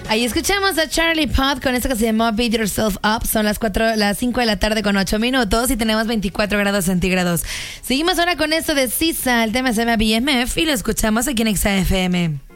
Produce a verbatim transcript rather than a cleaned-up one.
Ahí escuchamos a Charlie Puth con esto que se llamó Beat Yourself Up. Son las cuatro, las cinco de la tarde con ocho minutos y tenemos veinticuatro grados centígrados. Seguimos ahora con esto de Sisa. El tema se llama B M F y lo escuchamos aquí en X A F M.